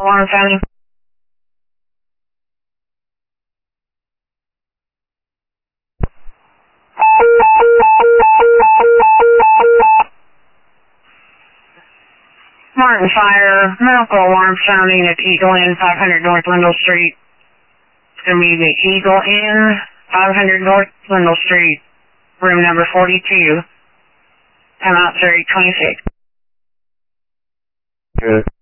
Warren County. Martin Fire, Medical Alarm sounding at Eagle Inn, 500 North Lindell Street. It's going to be the Eagle Inn, 500 North Lindell Street, room number 42. Time out 3026. Good.